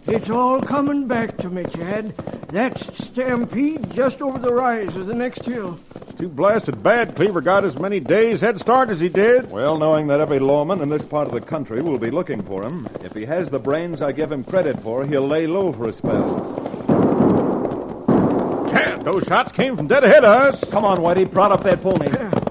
It's all coming back to me, Chad. That's Stampede just over the rise of the next hill. It's too blasted bad Cleaver got as many days head start as he did. Well, knowing that every lawman in this part of the country will be looking for him, if he has the brains I give him credit for, he'll lay low for a spell. Chad, those shots came from dead ahead of us. Come on, Whitey, prod up that pony.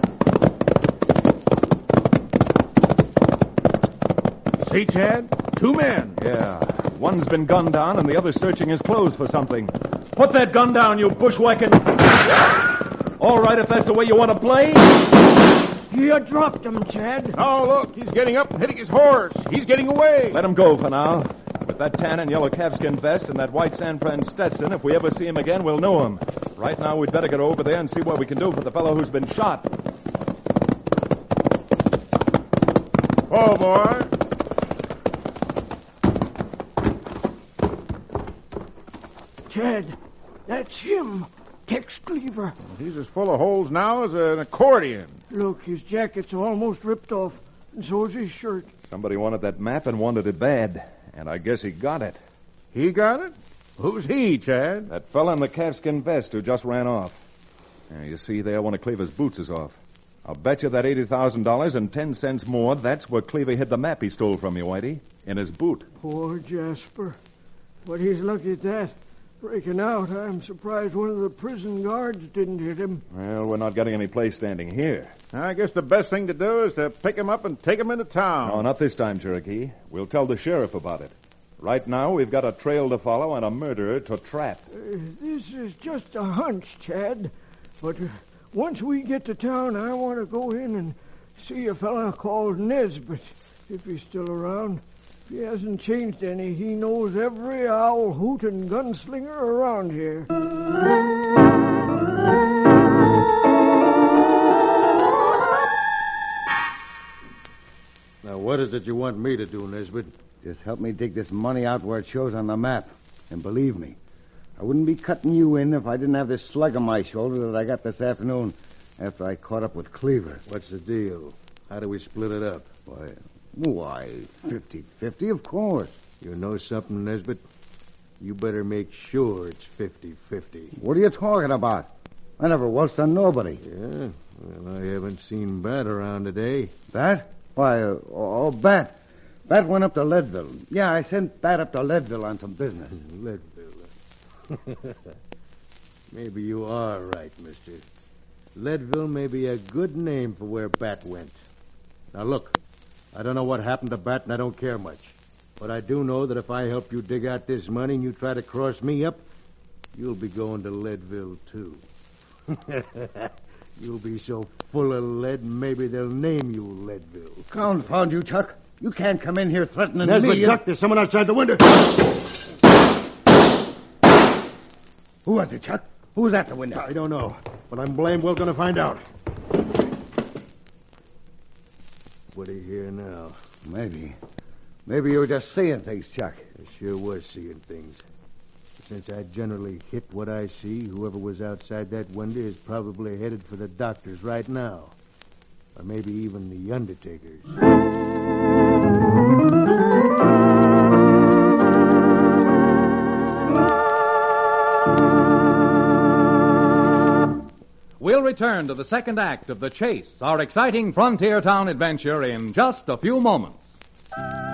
See, Chad? 2 men. Yeah. One's been gunned down and the other's searching his clothes for something. Put that gun down, you bushwhacking. All right, if that's the way you want to play. You dropped him, Chad. Oh, look, he's getting up and hitting his horse. He's getting away. Let him go for now. With that tan and yellow calfskin vest and that white San Fran Stetson, if we ever see him again, we'll know him. Right now, we'd better get over there and see what we can do for the fellow who's been shot. Oh, boy. Chad, that's him. Tex Cleaver. He's as full of holes now as an accordion. Look, his jacket's almost ripped off, and so's his shirt. Somebody wanted that map and wanted it bad, and I guess he got it. He got it? Who's he, Chad? That fella in the calfskin vest who just ran off. You see there, one of Cleaver's boots is off. I'll bet you that $80,000 and 10 cents more, that's where Cleaver hid the map he stole from you, Whitey. In his boot. Poor Jasper. But he's lucky at that. Breaking out, I'm surprised one of the prison guards didn't hit him. Well, we're not getting any place standing here. I guess the best thing to do is to pick him up and take him into town. No, not this time, Cherokee. We'll tell the sheriff about it. Right now, we've got a trail to follow and a murderer to trap. This is just a hunch, Chad. But once we get to town, I want to go in and see a fella called Nesbitt, if he's still around. If he hasn't changed any, he knows every owl, hoot, and gunslinger around here. Now, what is it you want me to do, Nesbitt? Just help me dig this money out where it shows on the map. And believe me, I wouldn't be cutting you in if I didn't have this slug on my shoulder that I got this afternoon after I caught up with Cleaver. What's the deal? How do we split it up? Why, 50-50, of course. You know something, Nesbitt? You better make sure it's 50-50. What are you talking about? I never waltzed on nobody. Yeah? Well, I haven't seen Bat around today. Bat? Why, Bat. Bat went up to Leadville. Yeah, I sent Bat up to Leadville on some business. Leadville. Maybe you are right, mister. Leadville may be a good name for where Bat went. Now, look. I don't know what happened to Bat, and I don't care much. But I do know that if I help you dig out this money and you try to cross me up, you'll be going to Leadville, too. You'll be so full of lead, maybe they'll name you Leadville. Confound you, Chuck. You can't come in here threatening Nesbitt, me. Chuck, there's someone outside the window. Who was it, Chuck? Who was at the window? I don't know, but I'm blame well going to find out. What do you hear now? Maybe you were just seeing things, Chuck. I sure was seeing things. Since I generally hit what I see, whoever was outside that window is probably headed for the doctors right now. Or maybe even the undertakers. We'll return to the second act of The Chase, our exciting frontier town adventure, in just a few moments.